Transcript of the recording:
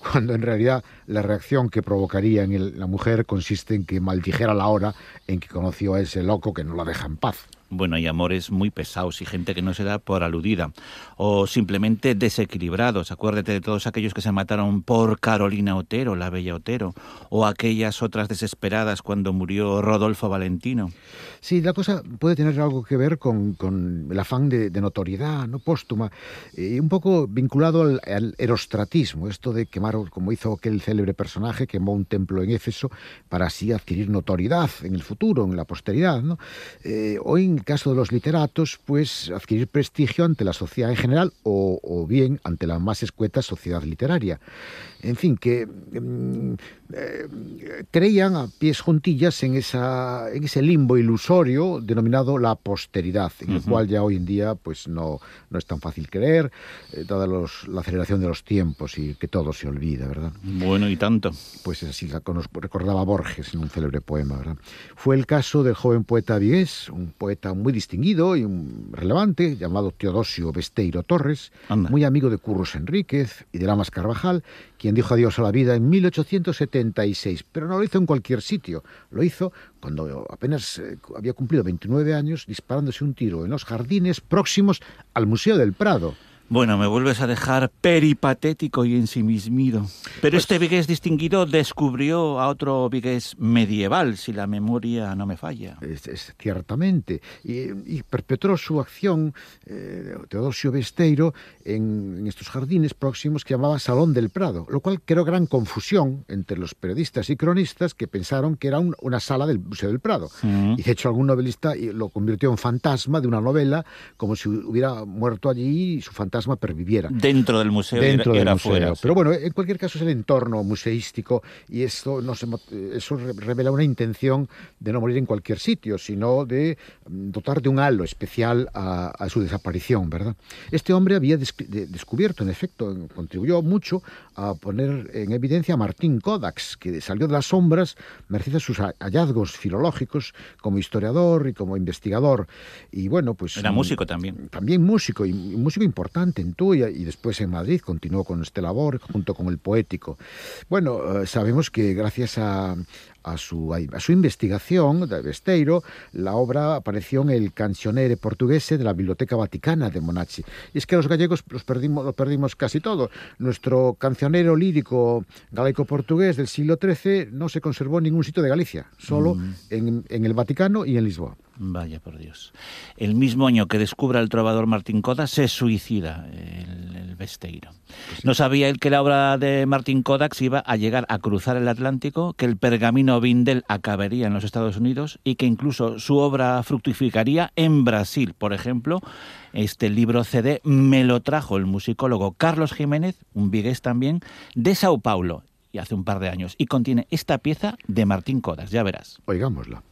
cuando en realidad la reacción que provocaría en la mujer consiste en que maldijera la hora en que conoció a ese loco que no la deja en paz. Bueno, hay amores muy pesados y gente que no se da por aludida o simplemente desequilibrados. Acuérdate de todos aquellos que se mataron por Carolina Otero, la bella Otero, o aquellas otras desesperadas cuando murió Rodolfo Valentino. Sí, la cosa puede tener algo que ver con el afán de notoriedad, ¿no?, póstuma, un poco vinculado al erostratismo, esto de quemar, como hizo aquel célebre personaje, quemó un templo en Éfeso para así adquirir notoriedad en el futuro, en la posteridad, ¿no? Hoy, en el caso de los literatos, pues adquirir prestigio ante la sociedad en general o bien ante la más escueta sociedad literaria. En fin, que creían a pies juntillas en ese limbo ilusorio denominado la posteridad, en el cual ya hoy en día pues no es tan fácil creer, dada la aceleración de los tiempos y que todo se olvida, ¿verdad? Bueno, y tanto. Pues así nos recordaba Borges en un célebre poema, ¿verdad? Fue el caso del joven poeta vigués, un poeta muy distinguido y relevante, llamado Teodosio Besteiro Torres, muy amigo de Curros Enríquez y de Lamas Carvajal, quien dijo adiós a la vida en 1876, pero no lo hizo en cualquier sitio, lo hizo cuando apenas había cumplido 29 años, disparándose un tiro en los jardines próximos al Museo del Prado. Bueno, me vuelves a dejar peripatético y ensimismido. Pero pues, este vigués distinguido descubrió a otro vigués medieval, si la memoria no me falla. Ciertamente. Y perpetró su acción, Teodosio Besteiro, en estos jardines próximos que llamaba Salón del Prado, lo cual creó gran confusión entre los periodistas y cronistas que pensaron que era una sala del Museo del Prado. Y de hecho algún novelista lo convirtió en fantasma de una novela, como si hubiera muerto allí y su fantasma perviviera. Dentro del museo era fuera. Sí. Pero bueno, en cualquier caso es el entorno museístico y eso revela una intención de no morir en cualquier sitio, sino de dotar de un halo especial a su desaparición, ¿verdad? Este hombre había descubierto, en efecto, contribuyó mucho a poner en evidencia a Martín Codax, que salió de las sombras merced a sus hallazgos filológicos como historiador y como investigador. Y bueno, pues... Era músico también. También músico, y músico importante en Tuya y después en Madrid, continuó con este labor junto con el poético. Bueno, sabemos que gracias a su investigación de Besteiro, la obra apareció en el Cancionere Portuguese de la Biblioteca Vaticana de Monachi. Y es que los gallegos lo perdimos casi todo. Nuestro cancionero lírico galaico-portugués del siglo XIII no se conservó en ningún sitio de Galicia, solo en el Vaticano y en Lisboa. Vaya por Dios. El mismo año que descubre al trovador Martín Codax se suicida el Besteiro. Pues sí. No sabía él que la obra de Martín Codax iba a llegar a cruzar el Atlántico, que el pergamino Vindel acabaría en los Estados Unidos y que incluso su obra fructificaría en Brasil. Por ejemplo, este libro CD me lo trajo el musicólogo Carlos Jiménez, un vigués también, de Sao Paulo, y hace un par de años, y contiene esta pieza de Martín Codax, ya verás. Oigámosla.